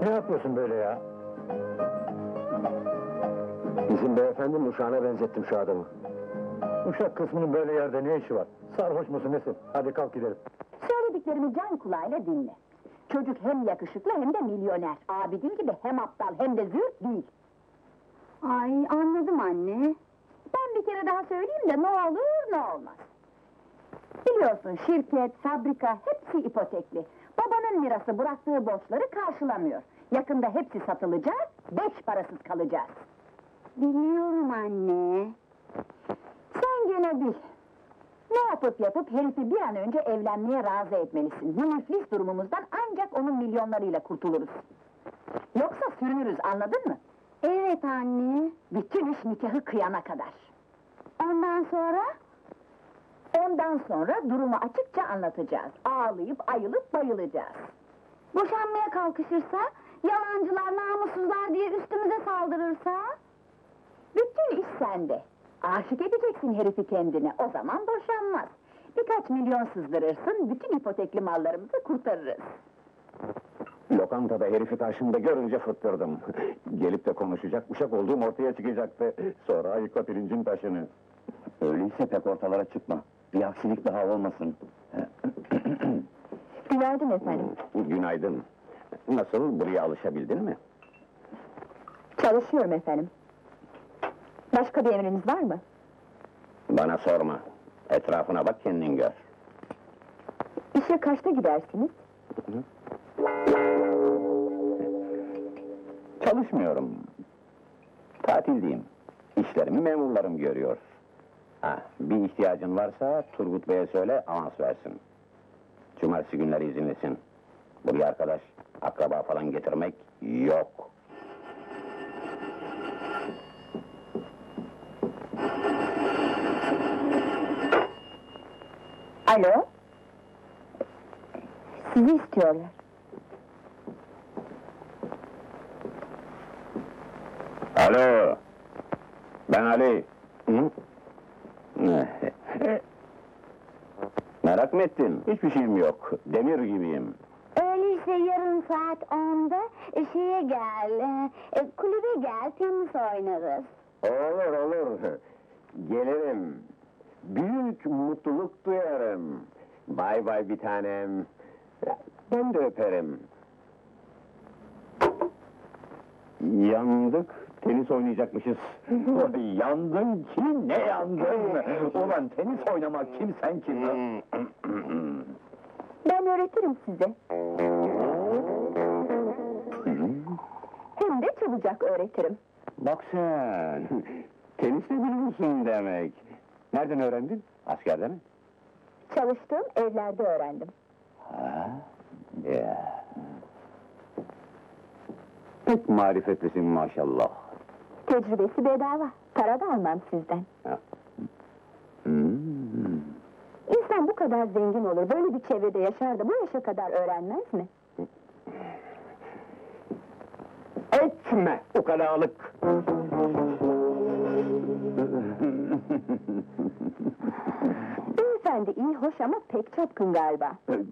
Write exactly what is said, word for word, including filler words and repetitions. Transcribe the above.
Ne yapıyorsun böyle ya? Bizim beyefendinin uşağına benzettim şu adamı. Uşak kısmının böyle yerde ne işi var? Sarhoş musun nesin? Hadi kalk gidelim. Söylediklerimi can kulağıyla dinle. Çocuk hem yakışıklı hem de milyoner. Abidin gibi hem aptal hem de züğürt değil. Ay anladım anne. Ben bir kere daha söyleyeyim de ne olur ne olmaz. Biliyorsun şirket, fabrika hepsi ipotekli. Babanın mirası bıraktığı borçları karşılamıyor. Yakında hepsi satılacak, beş parasız kalacağız. Biliyorum anne. Sen gene bil. Ne yapıp yapıp herifi bir an önce evlenmeye razı etmelisin. Bu müflis durumumuzdan ancak onun milyonlarıyla kurtuluruz. Yoksa sürünürüz, anladın mı? Evet anne. Bütün iş nikahı kıyana kadar. Ondan sonra? Ondan sonra durumu açıkça anlatacağız. Ağlayıp ayılıp bayılacağız. Boşanmaya kalkışırsa, yalancılar, namussuzlar diye üstümüze saldırırsa? Bütün iş sende. Aşık edeceksin herifi kendine, o zaman boşanmaz. Birkaç milyon sızdırırsın, bütün ipotekli mallarımızı kurtarırız. Lokantada herifi karşımda görünce fıttırdım. Gelip de konuşacak, uşak olduğum ortaya çıkacaktı. Sonra ayıkla pirincin taşını. Öyleyse pek ortalara çıkma. Bir aksilik daha olmasın. Günaydın efendim. Günaydın. Nasıl, buraya alışabildin mi? Çalışıyorum efendim. Başka bir emriniz var mı? Bana sorma. Etrafına bak, kendin gör. İşe kaçta gidersiniz? Çalışmıyorum. Tatildeyim. İşlerimi memurlarım görüyor. Ha, bir ihtiyacın varsa Turgut Bey'e söyle, avans versin. Cumartesi günleri izinlisin. Buraya arkadaş, akraba falan getirmek yok. Alo? Sizi istiyorlar. Alo! Ben Ali. Hı? Merak mı ettin? Hiçbir şeyim yok. Demir gibiyim. Öyleyse yarın saat onda e, şeye gel, e, e, kulübe gel, tenis oynarız. Olur olur. Gelirim. Büyük mutluluk duyarım. Bay bay bir tanem. Ben de öperim. Yandık, tenis oynayacakmışız. Yandın kim, ne yandın? Ulan tenis oynamak kim, sen kim? Ben öğretirim size. Hem de çabucak öğretirim. Bak sen, tenis de biliyorsun demek. Nereden öğrendin? Askerde mi? Çalıştığım evlerde öğrendim. Ha? Ya. Pek marifetlisin maşallah. Tecrübesi bedava, para da almam sizden. Ha. Hmm. İnsan bu kadar zengin olur, böyle bir çevrede yaşar da bu yaşa kadar öğrenmez mi? Etme ukalalık! Beyefendi iyi, hoş ama pek çapkın galiba.